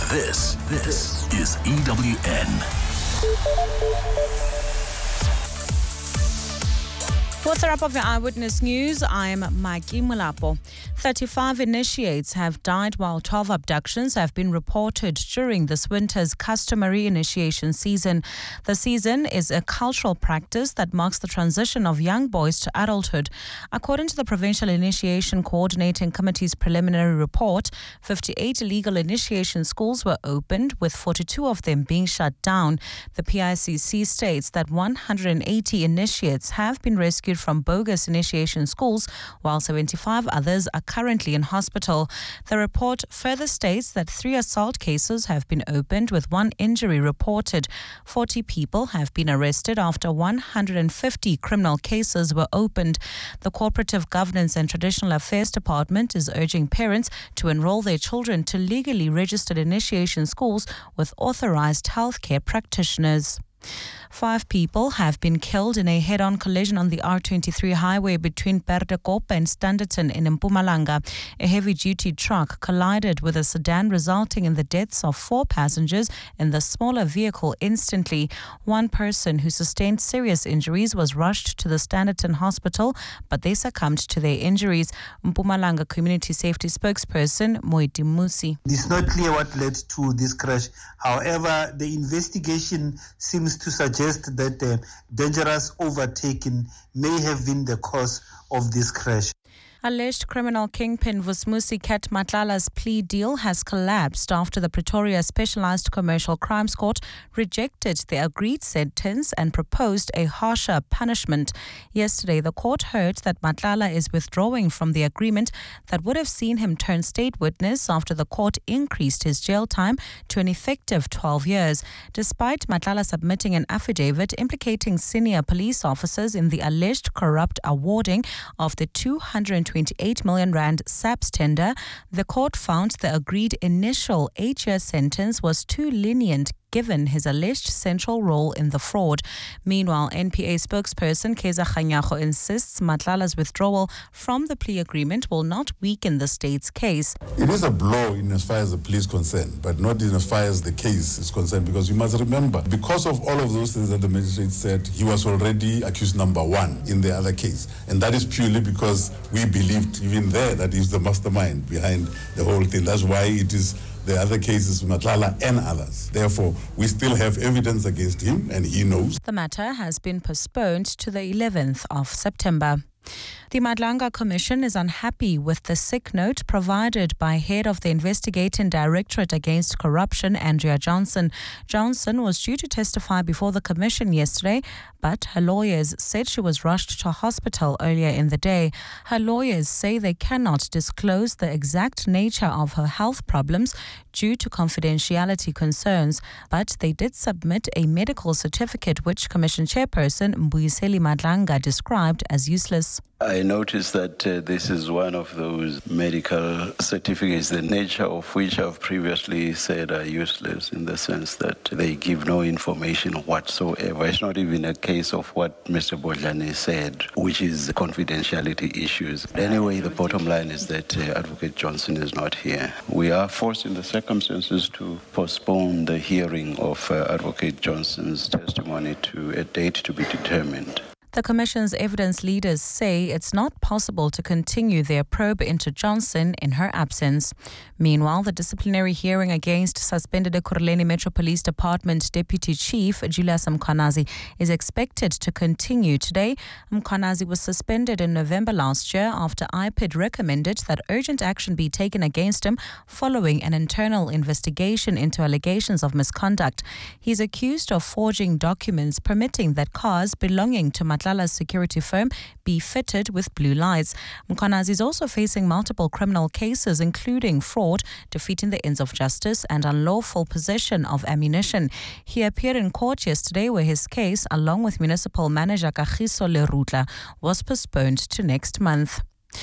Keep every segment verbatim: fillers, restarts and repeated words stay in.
This, this is E W N. With the wrap of your Eyewitness News, I'm Maki Mulapo. thirty-five initiates have died while twelve abductions have been reported during this winter's customary initiation season. The season is a cultural practice that marks the transition of young boys to adulthood. According to the Provincial Initiation Coordinating Committee's preliminary report, fifty-eight illegal initiation schools were opened, with forty-two of them being shut down. The P I C C states that one hundred eighty initiates have been rescued from bogus initiation schools, while seventy-five others are currently in hospital. The report further states that three assault cases have been opened with one injury reported. forty people have been arrested after one hundred fifty criminal cases were opened. The Cooperative Governance and Traditional Affairs Department is urging parents to enroll their children to legally registered initiation schools with authorized healthcare practitioners. Five people have been killed in a head-on collision on the R twenty-three highway between Perdekop and Standerton in Mpumalanga. A heavy-duty truck collided with a sedan, resulting in the deaths of four passengers in the smaller vehicle instantly. One person who sustained serious injuries was rushed to the Standerton hospital, but they succumbed to their injuries. Mpumalanga Community Safety spokesperson Moiti Musi. It's not clear what led to this crash. However, the investigation seems to suggest that uh, dangerous overtaking may have been the cause of this crash. Alleged criminal kingpin Vusmusi Ket Matlala's plea deal has collapsed after the Pretoria Specialized Commercial Crimes Court rejected the agreed sentence and proposed a harsher punishment. Yesterday, the court heard that Matlala is withdrawing from the agreement that would have seen him turn state witness after the court increased his jail time to an effective twelve years. Despite Matlala submitting an affidavit implicating senior police officers in the alleged corrupt awarding of the two hundred twenty-eight million rand SAPS tender, the court found the agreed initial eight-year sentence was too lenient given his alleged central role in the fraud. Meanwhile, N P A spokesperson Keza Khanyago insists Matlala's withdrawal from the plea agreement will not weaken the state's case. It is a blow in as far as the plea is concerned, but not in as far as the case is concerned, because you must remember, because of all of those things that the magistrate said, he was already accused number one in the other case. And that is purely because we believed even there that he's the mastermind behind the whole thing. That's why it is the other cases, Matlala and others. Therefore, we still have evidence against him, and he knows. The matter has been postponed to the eleventh of September. The Madlanga Commission is unhappy with the sick note provided by head of the Investigating Directorate Against Corruption, Andrea Johnson. Johnson was due to testify before the Commission yesterday, but her lawyers said she was rushed to hospital earlier in the day. Her lawyers say they cannot disclose the exact nature of her health problems due to confidentiality concerns, but they did submit a medical certificate which Commission Chairperson Mbuyiseli Madlanga described as useless. I noticed that uh, this is one of those medical certificates, the nature of which I've previously said are useless, in the sense that they give no information whatsoever. It's not even a case of what Mister Bodlani said, which is confidentiality issues. Anyway, the bottom line is that uh, Advocate Johnson is not here. We are forced in the circumstances to postpone the hearing of uh, Advocate Johnson's testimony to a date to be determined. The Commission's evidence leaders say it's not possible to continue their probe into Johnson in her absence. Meanwhile, the disciplinary hearing against suspended Ekurhuleni Metro Police Department Deputy Chief Julius Mkhwanazi is expected to continue today. Mkhwanazi was suspended in November last year after I P I D recommended that urgent action be taken against him following an internal investigation into allegations of misconduct. He's accused of forging documents permitting that cars belonging to Matlala's security firm be fitted with blue lights. Mkhwanazi is also facing multiple criminal cases, including fraud, defeating the ends of justice, and unlawful possession of ammunition. He appeared in court yesterday where his case, along with municipal manager Kagiso Lerutla, was postponed to next month.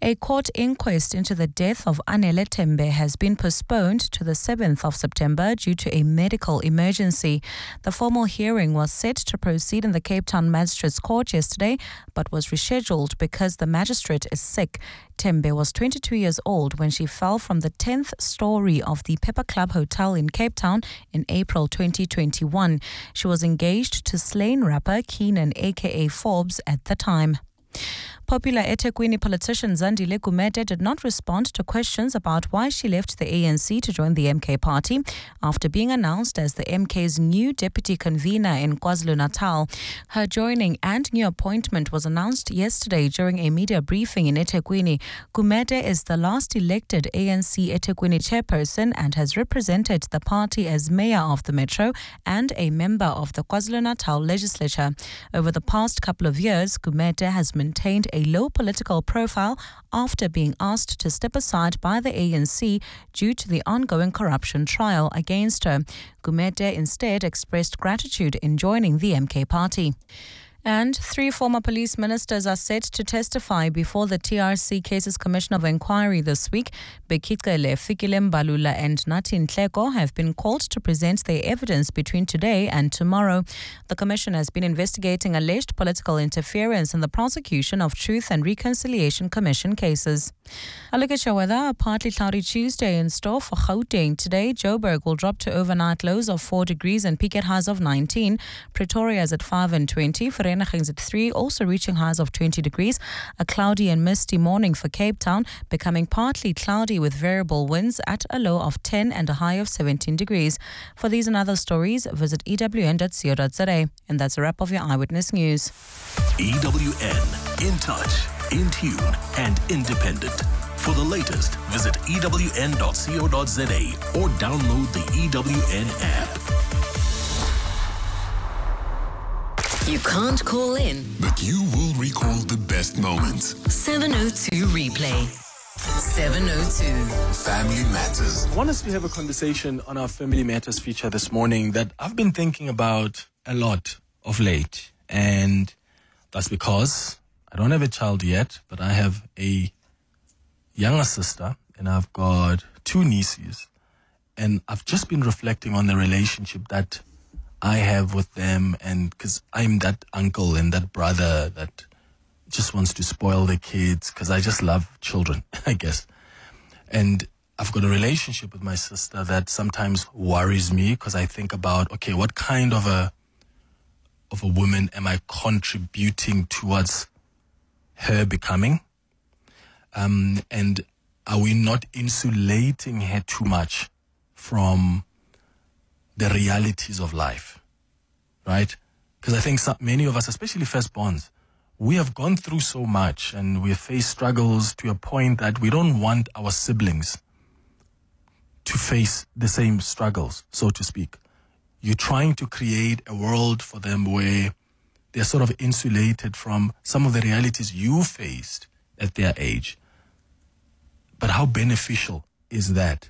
A court inquest into the death of Anele Tembe has been postponed to the seventh of September due to a medical emergency. The formal hearing was set to proceed in the Cape Town Magistrates Court yesterday, but was rescheduled because the magistrate is sick. Tembe was twenty-two years old when she fell from the tenth story of the Pepper Club Hotel in Cape Town in April twenty twenty-one. She was engaged to slain rapper Keenan aka Forbes at the time. Popular eThekwini politician Zandile Gumede did not respond to questions about why she left the A N C to join the M K party after being announced as the M K's new deputy convener in KwaZulu-Natal. Her joining and new appointment was announced yesterday during a media briefing in eThekwini. Gumede is the last elected A N C eThekwini chairperson and has represented the party as mayor of the metro and a member of the KwaZulu-Natal legislature. Over the past couple of years, Gumede has maintained a low political profile after being asked to step aside by the A N C due to the ongoing corruption trial against her. Gumede instead expressed gratitude in joining the M K party. And three former police ministers are set to testify before the T R C Cases Commission of Inquiry this week. Bekitele, Fikile Mbalula and Nathi Nhleko have been called to present their evidence between today and tomorrow. The commission has been investigating alleged political interference in the prosecution of Truth and Reconciliation Commission cases. A look at your weather. A partly cloudy Tuesday in store for Gauteng. Today, Joburg will drop to overnight lows of four degrees and peak at highs of nineteen. Pretoria is at five and twenty. Vereeniging is at three, also reaching highs of twenty degrees. A cloudy and misty morning for Cape Town, becoming partly cloudy with variable winds at a low of ten and a high of seventeen degrees. For these and other stories, visit e w n dot co dot z a. And that's a wrap of your Eyewitness News. E W N, in touch, in tune, and independent. For the latest, visit e w n dot co dot z a or download the E W N app. You can't call in, but you will recall the best moments. seven oh two replay. seven oh two. Family Matters. I want us to have a conversation on our Family Matters feature this morning that I've been thinking about a lot of late. And that's because I don't have a child yet, but I have a younger sister and I've got two nieces. And I've just been reflecting on the relationship that I have with them, and because I'm that uncle and that brother that just wants to spoil the kids because I just love children, I guess. And I've got a relationship with my sister that sometimes worries me because I think about, okay, what kind of a of a woman am I contributing towards her becoming? Um, and are we not insulating her too much from the realities of life, right? Because I think some, many of us, especially firstborns, we have gone through so much and we have faced struggles to a point that we don't want our siblings to face the same struggles, so to speak. You're trying to create a world for them where they're sort of insulated from some of the realities you faced at their age. But how beneficial is that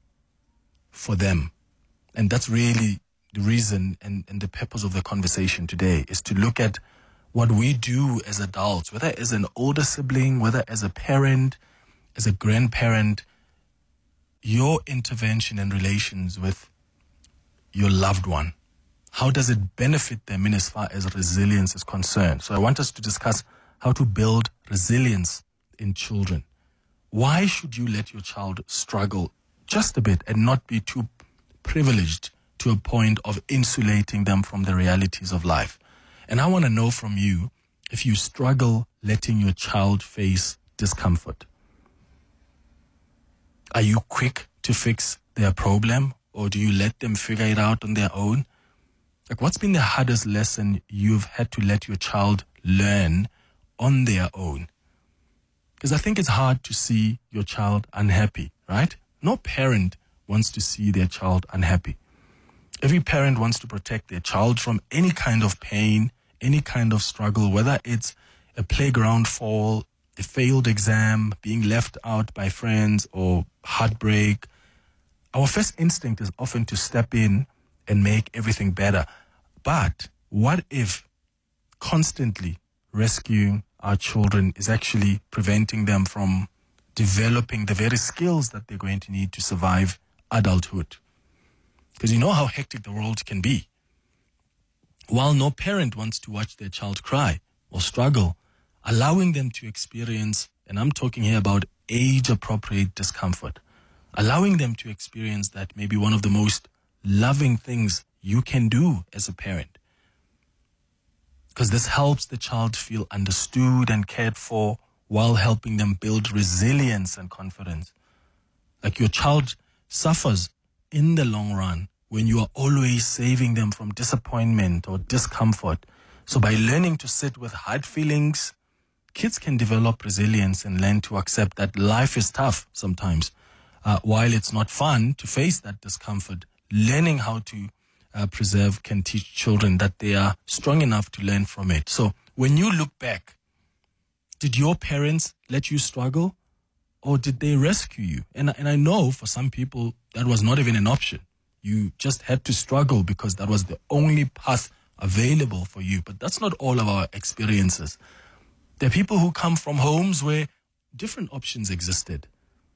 for them? And that's really the reason and, and the purpose of the conversation today, is to look at what we do as adults, whether as an older sibling, whether as a parent, as a grandparent, your intervention and relations with your loved one. How does it benefit them in as far as resilience is concerned? So I want us to discuss how to build resilience in children. Why should you let your child struggle just a bit and not be too privileged to a point of insulating them from the realities of life? And I want to know from you if you struggle letting your child face discomfort. Are you quick to fix their problem, or do you let them figure it out on their own? Like, what's been the hardest lesson you've had to let your child learn on their own? Because I think it's hard to see your child unhappy, right? No parent wants to see their child unhappy. Every parent wants to protect their child from any kind of pain, any kind of struggle, whether it's a playground fall, a failed exam, being left out by friends, or heartbreak. Our first instinct is often to step in and make everything better. But what if constantly rescuing our children is actually preventing them from developing the very skills that they're going to need to survive adulthood. Because you know how hectic the world can be. While no parent wants to watch their child cry or struggle, allowing them to experience, and I'm talking here about age-appropriate discomfort, allowing them to experience that may be one of the most loving things you can do as a parent. Because this helps the child feel understood and cared for while helping them build resilience and confidence. Like your child suffers in the long run when you are always saving them from disappointment or discomfort. So by learning to sit with hard feelings, kids can develop resilience and learn to accept that life is tough sometimes. Uh, while it's not fun to face that discomfort, learning how to uh, preserve can teach children that they are strong enough to learn from it. So when you look back, did your parents let you struggle or did they rescue you? And, and I know for some people that was not even an option. You just had to struggle because that was the only path available for you. But that's not all of our experiences. There are people who come from homes where different options existed.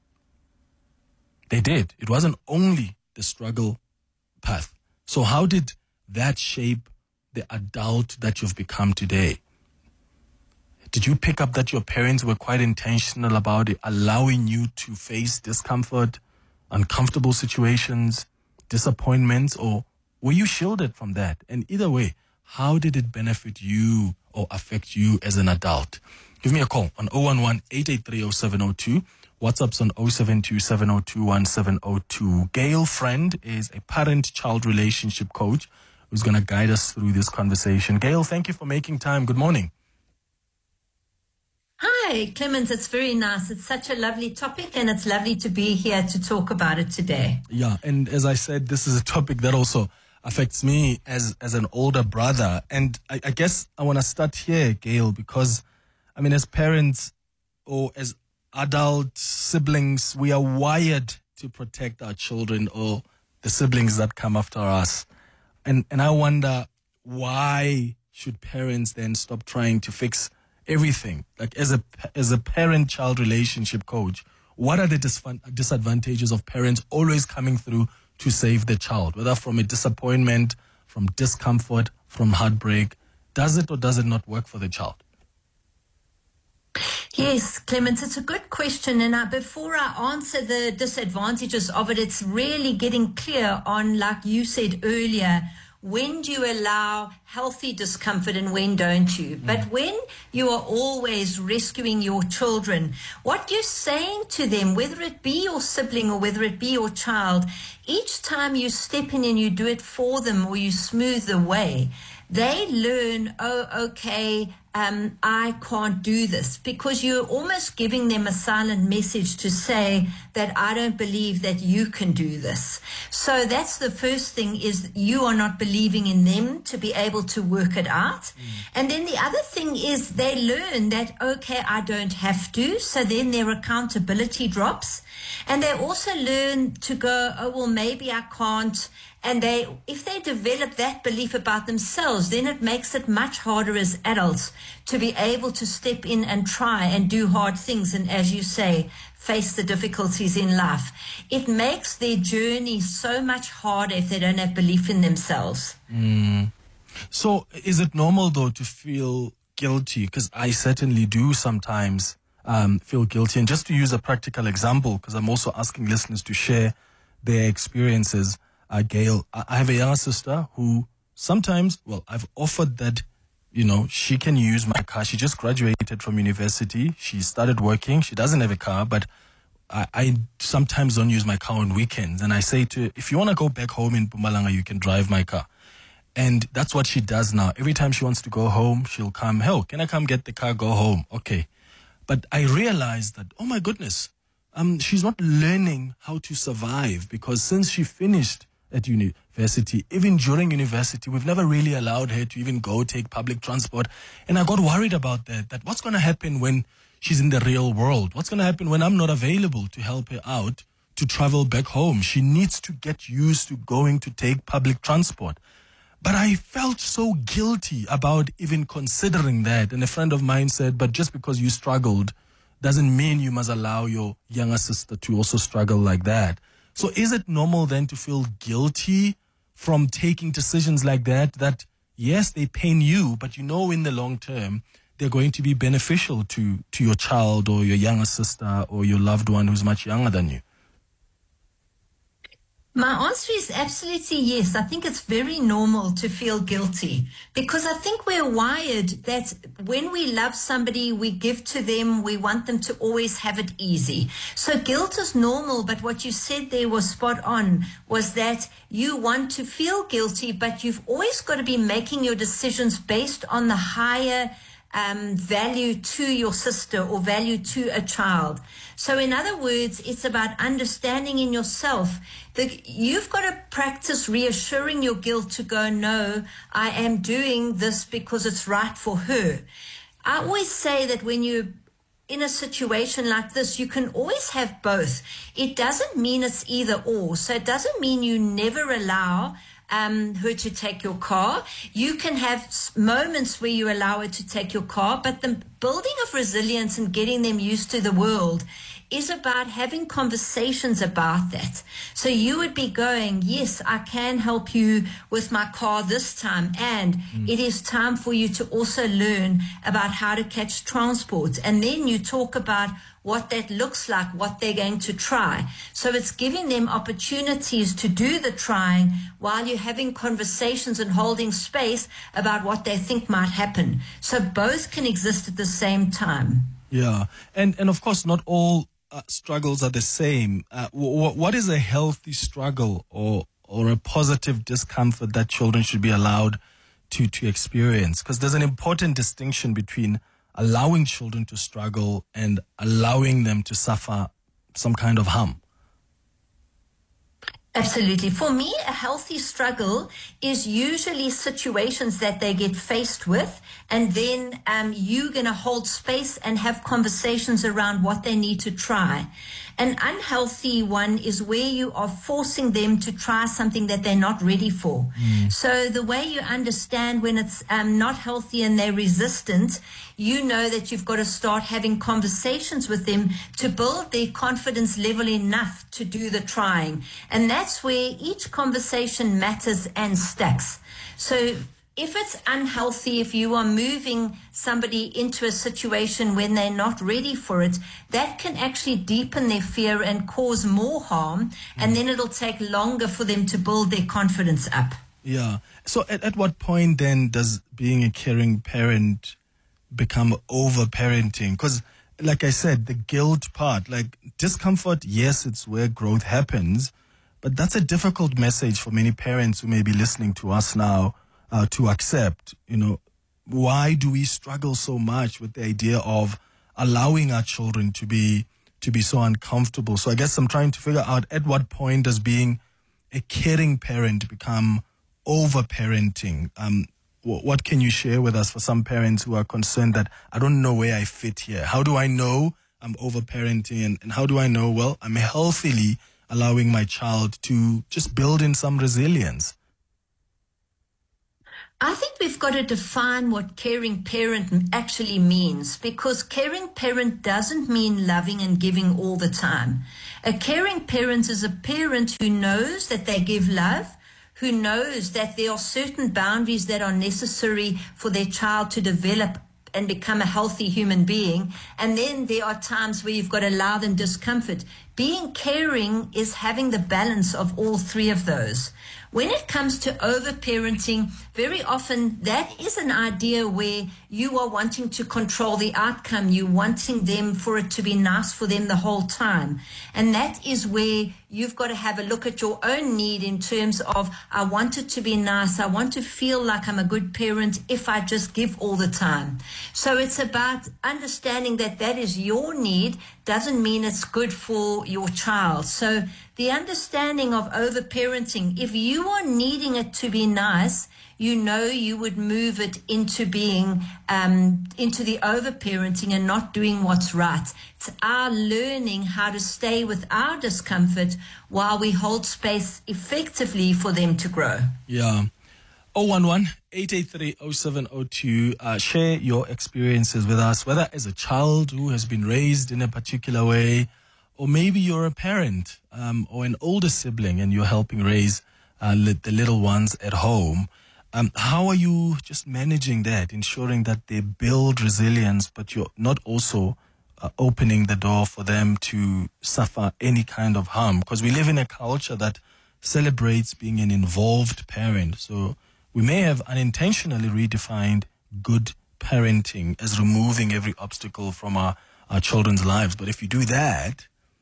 They did. It wasn't only the struggle path. So how did that shape the adult that you've become today? Did you pick up that your parents were quite intentional about it, allowing you to face discomfort, uncomfortable situations, disappointments, or were you shielded from that? And either way, how did it benefit you or affect you as an adult? Give me a call on zero one one, eight eight three, zero seven zero two. WhatsApp's on zero seven two, seven zero two, one seven zero two. Gail Friend is a parent-child relationship coach who's going to guide us through this conversation. Gail, thank you for making time. Good morning. Hi, Clemens. It's very nice. It's such a lovely topic, and it's lovely to be here to talk about it today. Yeah, and as I said, this is a topic that also affects me as, as an older brother. And I, I guess I want to start here, Gail, because, I mean, as parents or as adult siblings, we are wired to protect our children or the siblings that come after us. And and I wonder, why should parents then stop trying to fix everything? Like as a as a parent-child relationship coach, what are the disfun- disadvantages of parents always coming through to save the child, whether from a disappointment, from discomfort, from heartbreak? Does it or does it not work for the child? Yes, Clemens, it's a good question. And I, before I answer the disadvantages of it, it's really getting clear on, like you said earlier, when do you allow healthy discomfort and when don't you? Mm. But when you are always rescuing your children, what you're saying to them, whether it be your sibling or whether it be your child, each time you step in and you do it for them or you smooth the way, they learn, oh, okay, um, I can't do this, because you're almost giving them a silent message to say that I don't believe that you can do this. So that's the first thing, is you are not believing in them to be able to work it out. Mm. And then the other thing is they learn that, okay, I don't have to. So then their accountability drops. And they also learn to go, oh, well, maybe I can't. And they, if they develop that belief about themselves, then it makes it much harder as adults to be able to step in and try and do hard things. And as you say, face the difficulties in life. It makes their journey so much harder if they don't have belief in themselves. Mm. So is it normal, though, to feel guilty? Because I certainly do sometimes um, feel guilty. And just to use a practical example, because I'm also asking listeners to share their experiences. Uh, Gail, I have a younger sister who sometimes, well, I've offered that, you know, she can use my car. She just graduated from university. She started working. She doesn't have a car, but I, I sometimes don't use my car on weekends. And I say to her, if you want to go back home in Mpumalanga, you can drive my car. And that's what she does now. Every time she wants to go home, she'll come, hell, can I come get the car, go home? Okay. But I realized that, oh my goodness, um, she's not learning how to survive, because since she finished at university, even during university, we've never really allowed her to even go take public transport. And I got worried about that, that what's going to happen when she's in the real world? What's going to happen when I'm not available to help her out to travel back home? She needs to get used to going to take public transport. But I felt so guilty about even considering that. And a friend of mine said, but just because you struggled doesn't mean you must allow your younger sister to also struggle like that. So is it normal then to feel guilty from taking decisions like that, that yes, they pain you, but you know in the long term, they're going to be beneficial to, to your child or your younger sister or your loved one who's much younger than you? My answer is absolutely yes. I think it's very normal to feel guilty because I think we're wired that when we love somebody, we give to them, we want them to always have it easy. So guilt is normal, but what you said there was spot on, was that you want to feel guilty, but you've always got to be making your decisions based on the higher Um, value to your sister or value to a child. So in other words, it's about understanding in yourself that you've got to practice reassuring your guilt to go, no, I am doing this because it's right for her. I always say that when you're in a situation like this, you can always have both. It doesn't mean it's either or. So it doesn't mean you never allow Um, her to take your car. You can have moments where you allow her to take your car, but the building of resilience and getting them used to the world is about having conversations about that. So you would be going, yes, I can help you with my car this time, and mm. it is time for you to also learn about how to catch transport. And then you talk about what that looks like, what they're going to try. So it's giving them opportunities to do the trying while you're having conversations and holding space about what they think might happen. So both can exist at the same time. Yeah. And, and of course, not all uh, struggles are the same. Uh, w- what is a healthy struggle or, or a positive discomfort that children should be allowed to, to experience? Because there's an important distinction between allowing children to struggle and allowing them to suffer some kind of harm. Absolutely. For me, a healthy struggle is usually situations that they get faced with, and then um, you're going to hold space and have conversations around what they need to try. An unhealthy one is where you are forcing them to try something that they're not ready for. Mm. So the way you understand when it's um, not healthy and they're resistant, you know that you've got to start having conversations with them to build their confidence level enough to do the trying. And that's where each conversation matters and stacks. So if it's unhealthy, if you are moving somebody into a situation when they're not ready for it, that can actually deepen their fear and cause more harm, and then it'll take longer for them to build their confidence up. Yeah. So at, at what point then does being a caring parent become over-parenting? Because like I said, the guilt part, like discomfort, yes, it's where growth happens, but that's a difficult message for many parents who may be listening to us now uh, to accept. You know, why do we struggle so much with the idea of allowing our children to be to be so uncomfortable? So I guess I'm trying to figure out at what point does being a caring parent become over-parenting? Um, what can you share with us for some parents who are concerned that I don't know where I fit here? How do I know I'm over-parenting, and, and how do I know, well, I'm healthily allowing my child to just build in some resilience? I think we've got to define what caring parent actually means, because caring parent doesn't mean loving and giving all the time. A caring parent is a parent who knows that they give love, who knows that there are certain boundaries that are necessary for their child to develop and become a healthy human being. And then there are times where you've got to allow them discomfort. Being caring is having the balance of all three of those. When it comes to over-parenting, very often that is an idea where you are wanting to control the outcome. You're wanting them for it to be nice for them the whole time. And that is where you've got to have a look at your own need in terms of, I want it to be nice. I want to feel like I'm a good parent if I just give all the time. So it's about understanding that that is your need, doesn't mean it's good for your child. So the understanding of over-parenting, if you are needing it to be nice, you know you would move it into being, um, into the over-parenting and not doing what's right. It's our learning how to stay with our discomfort while we hold space effectively for them to grow. Yeah. zero one one, eight eight three, zero seven zero two. Uh, share your experiences with us, whether as a child who has been raised in a particular way, or maybe you're a parent um, or an older sibling and you're helping raise uh, li- the little ones at home. Um, how are you just managing that, ensuring that they build resilience, but you're not also uh, opening the door for them to suffer any kind of harm? Because we live in a culture that celebrates being an involved parent. So we may have unintentionally redefined good parenting as removing every obstacle from our, our children's lives. But if you do that,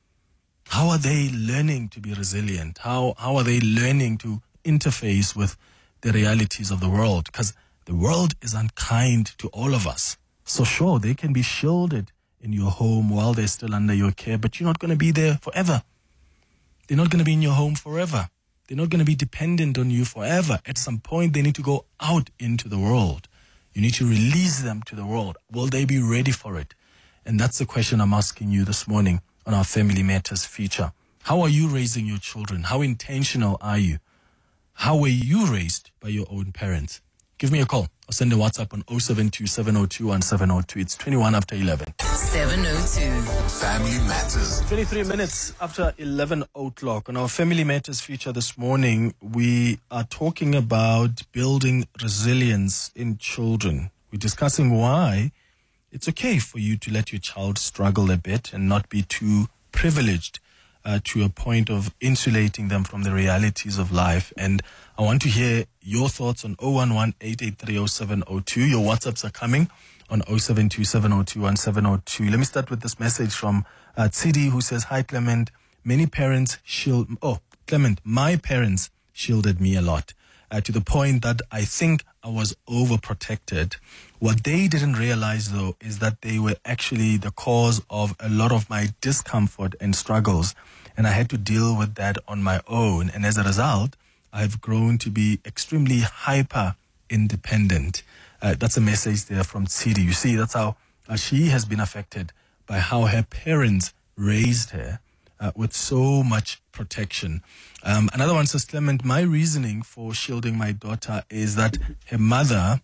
how are they learning to be resilient? How how are they learning to interface with the realities of the world? Because the world is unkind to all of us. So sure, they can be shielded in your home while they're still under your care, but you're not going to be there forever. They're not going to be in your home forever. They're not going to be dependent on you forever. At some point, they need to go out into the world. You need to release them to the world. Will they be ready for it? And that's the question I'm asking you this morning on our Family Matters feature. How are you raising your children? How intentional are you? How were you raised by your own parents? Give me a call or send a WhatsApp on zero seven two, seven zero two, one seven zero two. It's twenty-one after eleven. seven oh two. Family Matters. twenty-three minutes after eleven o'clock. On our Family Matters feature this morning, we are talking about building resilience in children. We're discussing why it's okay for you to let your child struggle a bit and not be too privileged uh, to a point of insulating them from the realities of life. And I want to hear your thoughts on zero one one, eight eight three, zero seven zero two. Your WhatsApps are coming on zero seven two, seven zero two, one seven zero two. Let me start with this message from uh, Tsidi, who says, "Hi, Clement. Many parents shield... Oh, Clement, my parents shielded me a lot uh, to the point that I think I was overprotected. What they didn't realize, though, is that they were actually the cause of a lot of my discomfort and struggles, and I had to deal with that on my own. And as a result, I've grown to be extremely hyper-independent." Uh, that's a message there from Tsidi. You see, that's how uh, she has been affected by how her parents raised her uh, with so much protection. Um, another one says, "Clement, my reasoning for shielding my daughter is that her mother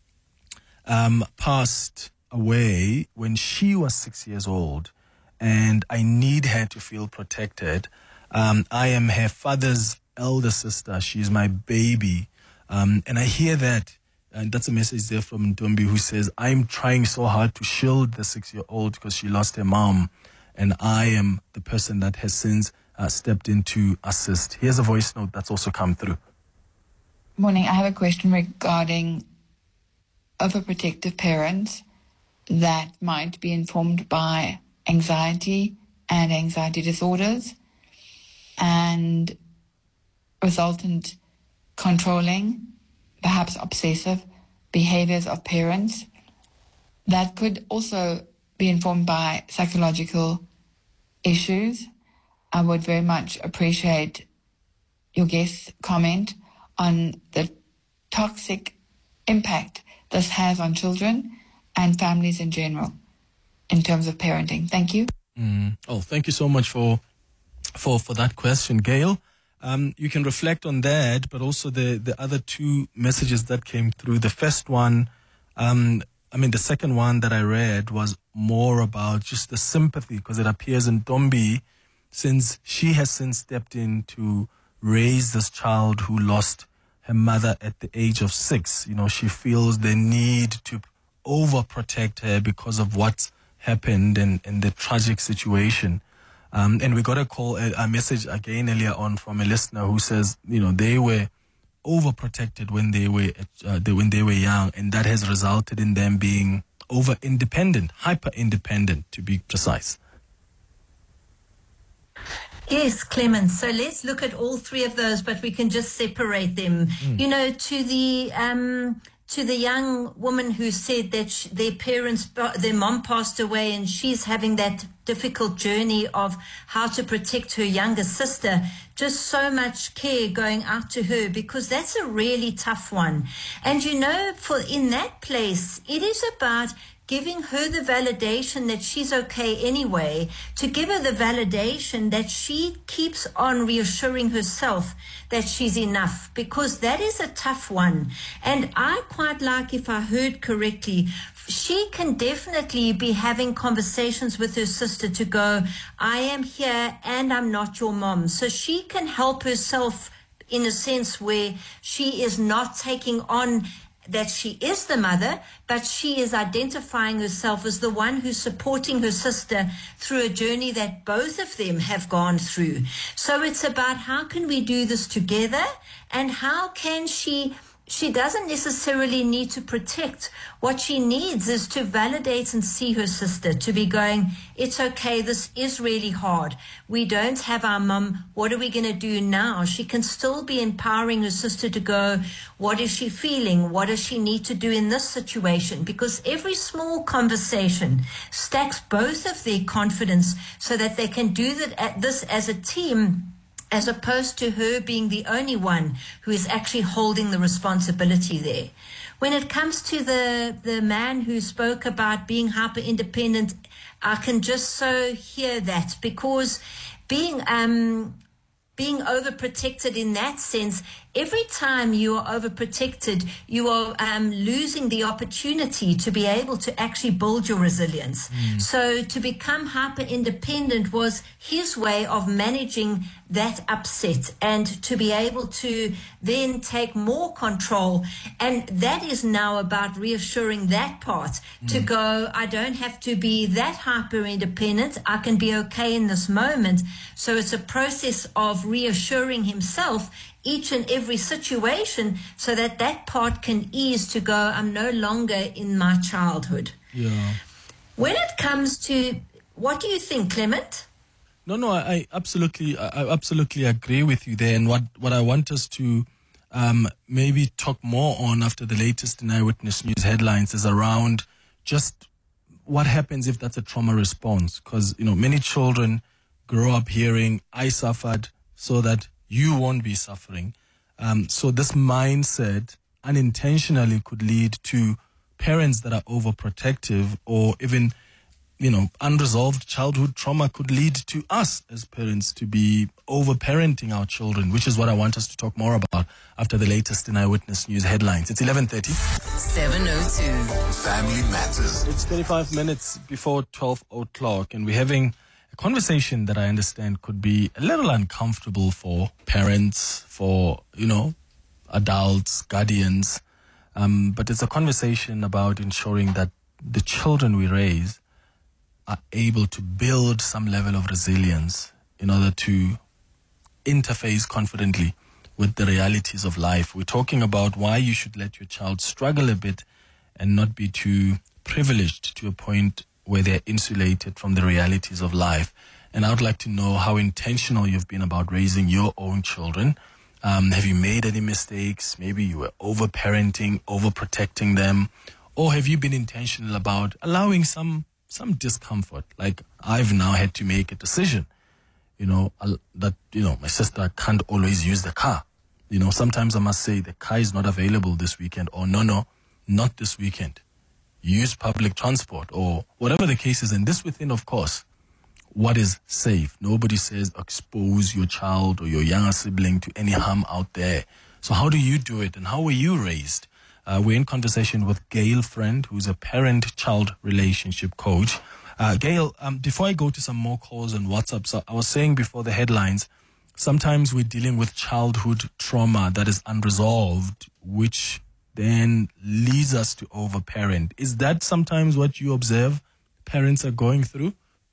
um, passed away when she was six years old, and I need her to feel protected. Um, I am her father's elder sister. She's my baby." Um, and I hear that. And that's a message there from Ntombi, who says, "I'm trying so hard to shield the six-year-old because she lost her mom, and I am the person that has since uh, stepped in to assist." Here's a voice note that's also come through. Morning. I have a question regarding overprotective parents that might be informed by anxiety and anxiety disorders and resultant controlling, perhaps obsessive behaviors of parents that could also be informed by psychological issues. I would very much appreciate your guest's comment on the toxic impact this has on children and families in general in terms of parenting. Thank you. Mm. Oh, thank you so much for for for that question, Gail. Um, you can reflect on that, but also the, the other two messages that came through. The first one, um, I mean, the second one that I read was more about just the sympathy, because it appears in Ntombi, since she has since stepped in to raise this child who lost her mother at the age of six. You know, she feels the need to overprotect her because of what's happened and, and the tragic situation. Um, and we got a call, a, a message again earlier on from a listener who says, you know, they were overprotected when they were uh, they, when they were young, and that has resulted in them being over independent, hyper independent, to be precise. Yes, Clement. So let's look at all three of those, but we can just separate them. Mm. You know, to the um, to the young woman who said that sh- their parents, their mom passed away, and she's having that difficult journey of how to protect her younger sister. Just so much care going out to her, because that's a really tough one. And you know, for in that place, it is about giving her the validation that she's okay anyway, to give her the validation that she keeps on reassuring herself that she's enough, because that is a tough one. And I quite like, if I heard correctly, she can definitely be having conversations with her sister to go, I am here and I'm not your mom. So she can help herself in a sense where she is not taking on that she is the mother, but she is identifying herself as the one who's supporting her sister through a journey that both of them have gone through. So it's about how can we do this together, and how can she... She doesn't necessarily need to protect. What she needs is to validate and see her sister, to be going, it's okay, this is really hard. We don't have our mum. What are we going to do now? She can still be empowering her sister to go, what is she feeling? What does she need to do in this situation? Because every small conversation stacks both of their confidence so that they can do that, this as a team, as opposed to her being the only one who is actually holding the responsibility there. When it comes to the, the man who spoke about being hyper-independent, I can just so hear that, because being um, being overprotected in that sense, every time you are overprotected, you are um, losing the opportunity to be able to actually build your resilience. Mm. So to become hyper-independent was his way of managing that upset, and to be able to then take more control. And that is now about reassuring that part, mm. to go, I don't have to be that hyper-independent. I can be okay in this moment. So it's a process of reassuring himself each and every situation, so that that part can ease to go, I'm no longer in my childhood. Yeah. When it comes to, what do you think, Clement? No, no, I, I absolutely, I absolutely agree with you there. And what, what I want us to um, maybe talk more on after the latest in Eyewitness News headlines is around just what happens if that's a trauma response. Because, you know, many children grow up hearing, I suffered so that you won't be suffering. Um, so this mindset unintentionally could lead to parents that are overprotective, or even, you know, unresolved childhood trauma could lead to us as parents to be over-parenting our children, which is what I want us to talk more about after the latest in Eyewitness News headlines. It's eleven thirty. seven oh two. Family Matters. It's thirty-five minutes before twelve o'clock, and we're having a conversation that I understand could be a little uncomfortable for parents, for, you know, adults, guardians. Um, but it's a conversation about ensuring that the children we raise are able to build some level of resilience in order to interface confidently with the realities of life. We're talking about why you should let your child struggle a bit and not be too privileged to a point where they're insulated from the realities of life. And I would like to know how intentional you've been about raising your own children. Um, have you made any mistakes? Maybe you were over-parenting, over-protecting them. Or have you been intentional about allowing some some discomfort? Like, I've now had to make a decision, you know, that, you know, my sister can't always use the car. You know, sometimes I must say the car is not available this weekend, or no, no, not this weekend. Use public transport, or whatever the case is. And this within, of course, what is safe. Nobody says expose your child or your younger sibling to any harm out there. So how do you do it, and how were you raised? Uh, we're in conversation with Gail Friend, who's a parent-child relationship coach. Uh, Gail, um, before I go to some more calls and WhatsApp, so I was saying before the headlines, sometimes we're dealing with childhood trauma that is unresolved, which then leads us to overparent. Is that sometimes what you observe parents are going through?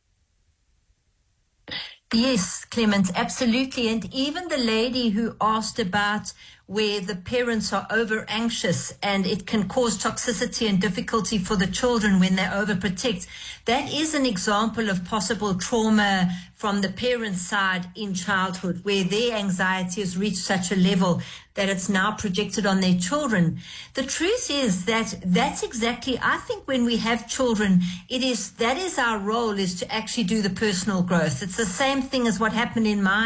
Yes, Clement, absolutely. And even the lady who asked about where the parents are over anxious and it can cause toxicity and difficulty for the children when they overprotect, that is an example of possible trauma from the parents' side in childhood, where their anxiety has reached such a level that it's now projected on their children. The truth is that that's exactly, I think when we have children, it is, that is our role, is to actually do the personal growth. It's the same thing as what happened in my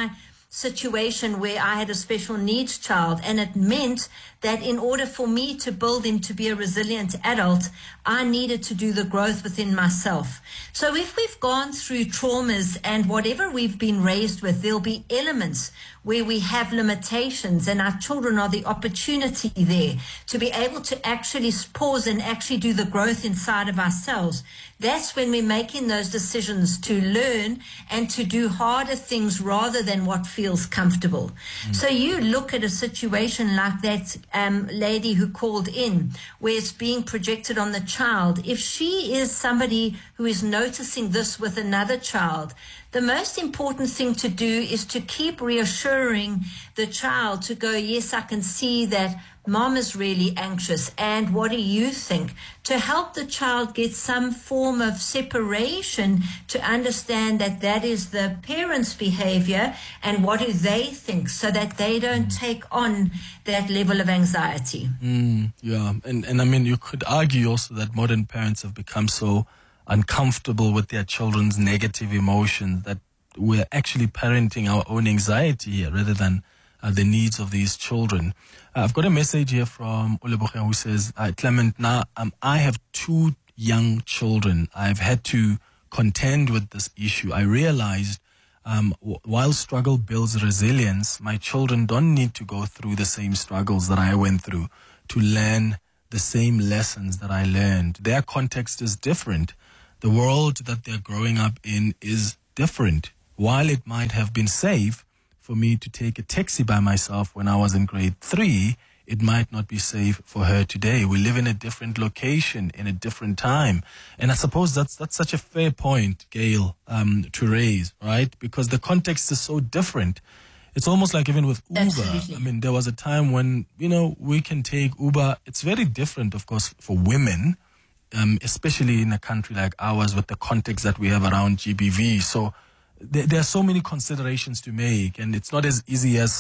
situation where I had a special needs child, and it meant that in order for me to build him to be a resilient adult, I needed to do the growth within myself. So if we've gone through traumas and whatever we've been raised with, there'll be elements where we have limitations, and our children are the opportunity there to be able to actually pause and actually do the growth inside of ourselves. That's when we're making those decisions to learn and to do harder things rather than what feels comfortable. Mm. So you look at a situation like that um, lady who called in, where it's being projected on the child. If she is somebody who is noticing this with another child, the most important thing to do is to keep reassuring the child to go, yes, I can see that mom is really anxious, and what do you think? To help the child get some form of separation to understand that that is the parent's behavior and what do they think, so that they don't mm. take on that level of anxiety. Mm, yeah, and, and I mean, you could argue also that modern parents have become so uncomfortable with their children's negative emotions that we're actually parenting our own anxiety here rather than uh, the needs of these children. Uh, I've got a message here from Uleboge who says, uh, Clement, now um, I have two young children. I've had to contend with this issue. I realized um, w- while struggle builds resilience, my children don't need to go through the same struggles that I went through to learn the same lessons that I learned. Their context is different. The world that they're growing up in is different. While it might have been safe for me to take a taxi by myself when I was in grade three, it might not be safe for her today. We live in a different location, in a different time. And I suppose that's that's such a fair point, Gail, um, to raise, right? Because the context is so different. It's almost like even with Uber. Absolutely. I mean, there was a time when, you know, we can take Uber. It's very different, of course, for women, um, especially in a country like ours with the context that we have around G B V. So there, there are so many considerations to make, and it's not as easy as